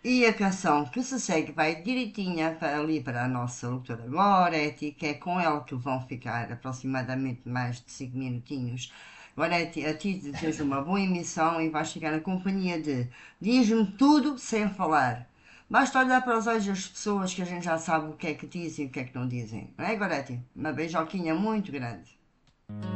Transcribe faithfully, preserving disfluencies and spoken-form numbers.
E a canção que se segue vai direitinha para ali para a nossa locutora Goretti, que é com ela que vão ficar aproximadamente mais de cinco minutinhos. Goretti, a ti desejo uma boa emissão e vais ficar na companhia de diz-me tudo sem falar. Basta olhar para os olhos das pessoas que a gente já sabe o que é que dizem e o que é que não dizem. Não é, Goretti? Uma beijoquinha muito grande.